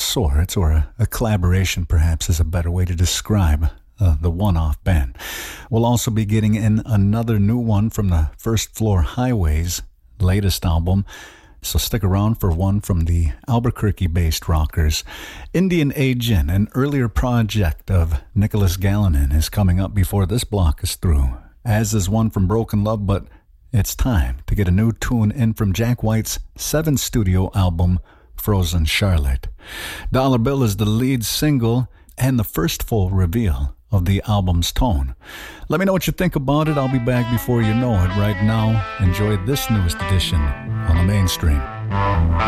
sorts, or a collaboration perhaps is a better way to describe the one-off band. We'll also be getting in another new one from the First Floor Highways' latest album, so stick around for one from the Albuquerque-based rockers. Indian Agent, an earlier project of Nicholas Galinan, is coming up before this block is through, as is one from Broken Love, but it's time to get a new tune in from Jack White's 7th studio album, Frozen Charlotte. Dollar Bill is the lead single and the first full reveal of the album's tone. Let me know what you think about it. I'll be back before you know it. Right now, enjoy this newest edition on the Mainstream.